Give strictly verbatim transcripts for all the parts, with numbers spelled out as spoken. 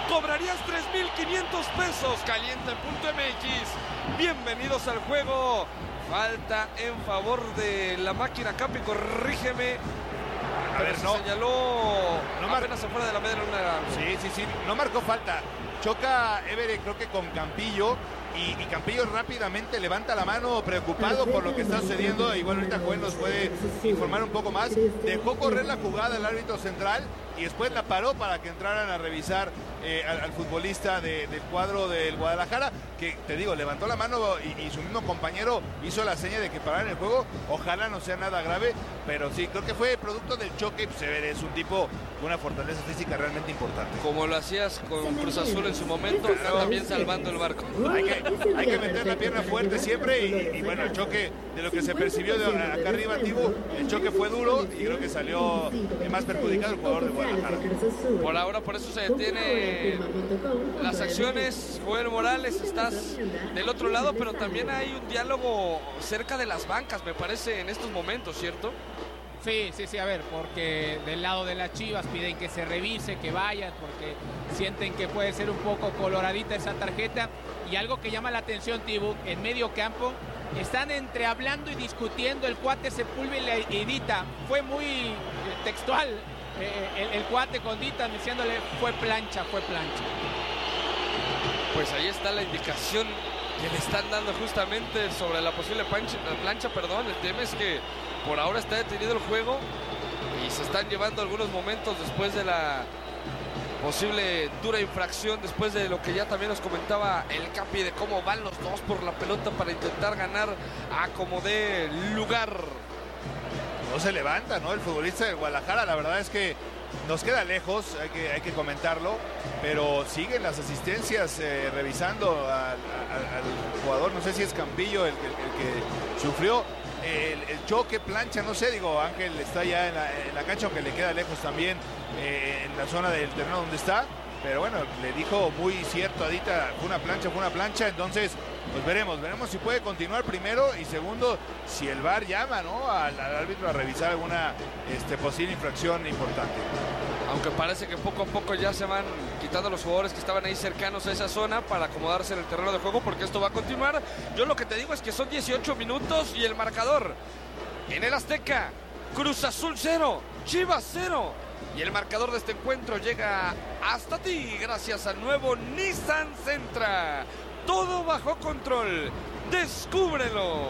cobrarías tres mil quinientos pesos. Caliente punto M X. Bienvenidos al juego. Falta en favor de la máquina. Capi, corrígeme. A ver, no. Señaló no mar... apenas afuera de la media luna. Sí, sí, sí. No marcó falta. Choca Everett, creo que con Campillo. Y, y Campillo rápidamente levanta la mano, preocupado por lo que está sucediendo. Igual ahorita Joel nos puede informar un poco más. Dejó correr la jugada el árbitro central y después la paró para que entraran a revisar eh, al, al futbolista de, del cuadro del Guadalajara, que te digo, levantó la mano y, y su mismo compañero hizo la seña de que pararan el juego. Ojalá no sea nada grave, pero sí, creo que fue producto del choque. Pues Everett es un tipo con una fortaleza física realmente importante. Como lo hacías con Cruz Azul en su momento, también salvando el barco. Hay que, hay que meter la pierna fuerte siempre y, y bueno, el choque de lo que se percibió de acá arriba, Tibu, el choque fue duro y creo que salió más perjudicado el jugador de Guadalajara. Por ahora, por eso se detiene las acciones. Joel Morales, estás del otro lado, pero también hay un diálogo cerca de las bancas, me parece, en estos momentos, ¿cierto? Sí, sí, sí, a ver, porque del lado de las Chivas piden que se revise, que vayan, porque sienten que puede ser un poco coloradita esa tarjeta. Y algo que llama la atención, Tibu, en medio campo, están entre hablando y discutiendo el cuate Sepúlveda y Dita. Fue muy textual eh, el, el cuate con Dita diciéndole fue plancha, fue plancha. Pues ahí está la indicación que le están dando justamente sobre la posible plancha, plancha, perdón. El tema es que por ahora está detenido el juego y se están llevando algunos momentos después de la posible dura infracción, después de lo que ya también nos comentaba el Capi de cómo van los dos por la pelota para intentar ganar a como dé lugar. No se levanta, ¿no? El futbolista del Guadalajara, la verdad es que nos queda lejos, hay que, hay que comentarlo, pero siguen las asistencias eh, revisando al, al, al jugador, no sé si es Campillo el, el, el que sufrió el, el choque, plancha, no sé, digo, Ángel está ya en la, en la cancha, aunque le queda lejos también eh, en la zona del terreno donde está, pero bueno, le dijo muy cierto a Dita, fue una plancha, fue una plancha, entonces pues veremos, veremos si puede continuar primero y segundo, si el V A R llama, ¿no?, al, al árbitro a revisar alguna este, posible infracción importante. Aunque parece que poco a poco ya se van quitando los jugadores que estaban ahí cercanos a esa zona para acomodarse en el terreno de juego, porque esto va a continuar. Yo lo que te digo es que son dieciocho minutos y el marcador en el Azteca, Cruz Azul cero, Chivas cero. Y el marcador de este encuentro llega hasta ti gracias al nuevo Nissan Sentra. Todo bajo control. Descúbrelo.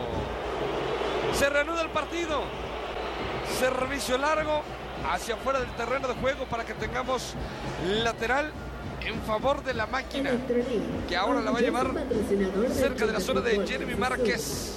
Se reanuda el partido. Servicio largo hacia afuera del terreno de juego para que tengamos lateral en favor de la máquina, que ahora la va a llevar cerca de la zona de Jeremy Márquez.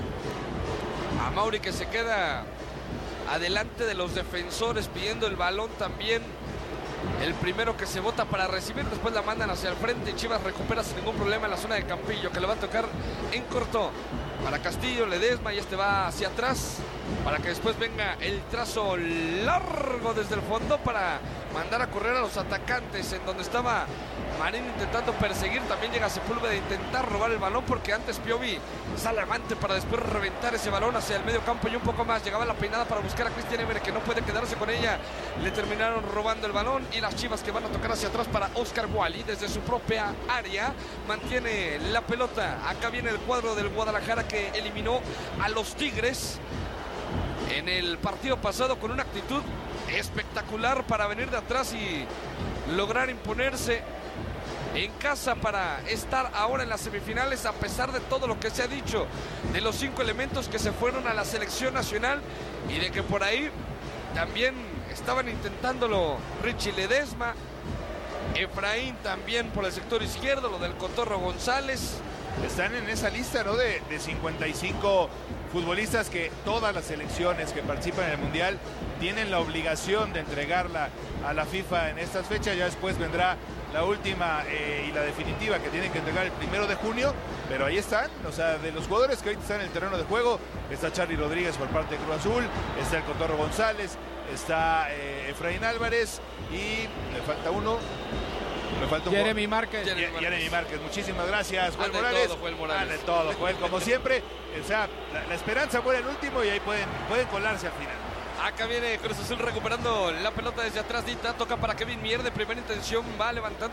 A Mauri, que se queda adelante de los defensores pidiendo el balón también. El primero que se bota para recibir, después la mandan hacia el frente y Chivas recupera sin ningún problema en la zona de Campillo, que le va a tocar en corto para Castillo, Ledesma, y este va hacia atrás para que después venga el trazo largo desde el fondo para mandar a correr a los atacantes, en donde estaba Marín intentando perseguir. También llega Sepúlveda a intentar robar el balón, porque antes Piovi sale avante para después reventar ese balón hacia el medio campo y un poco más. Llegaba la peinada para buscar a Cristian Everett, que no puede quedarse con ella. Le terminaron robando el balón y las Chivas que van a tocar hacia atrás para Oscar Wally desde su propia área. Mantiene la pelota. Acá viene el cuadro del Guadalajara, que eliminó a los Tigres en el partido pasado con una actitud espectacular para venir de atrás y lograr imponerse en casa para estar ahora en las semifinales, a pesar de todo lo que se ha dicho de los cinco elementos que se fueron a la selección nacional y de que por ahí también estaban intentándolo Richie Ledesma, Efraín también por el sector izquierdo, lo del Cotorro González. Están en esa lista, ¿no?, de, de cincuenta y cinco futbolistas que todas las selecciones que participan en el Mundial tienen la obligación de entregarla a la FIFA en estas fechas. Ya después vendrá la última eh, y la definitiva, que tienen que entregar el primero de junio, pero ahí están, o sea, de los jugadores que ahorita están en el terreno de juego, está Charly Rodríguez por parte de Cruz Azul, está el Cotorro González, está eh, Efraín Álvarez y me falta uno. Me falta un Jeremy Márquez. Jeremy Márquez. Jeremy Márquez. Muchísimas gracias, Joel Ande Morales. todo, Joel Morales. Ande todo, Joel, como siempre. O sea, la, la esperanza muere el último y ahí pueden, pueden colarse al final. Acá viene Cruz Azul recuperando la pelota desde atrás. Dita toca para Kevin Mier de primera intención, va levantando